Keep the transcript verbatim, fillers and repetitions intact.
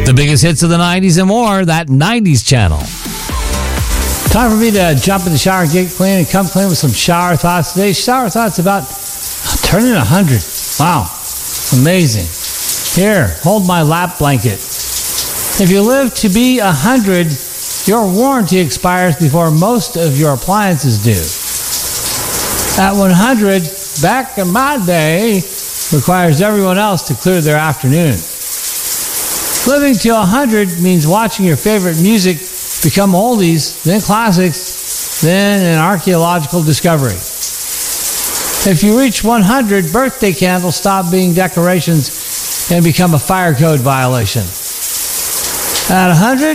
The biggest hits of the nineties and more, that nineties channel. Time for me to jump in the shower, get clean, and come clean with some shower thoughts. Today's shower thoughts about turning one hundred. Wow, amazing. Here, hold my lap blanket. If you live to be one hundred, your warranty expires before most of your appliances do. At one hundred, back in my day, requires everyone else to clear their afternoon. Living to one hundred means watching your favorite music become oldies, then classics, then an archaeological discovery. If you reach one hundred, birthday candles stop being decorations and become a fire code violation. At one hundred,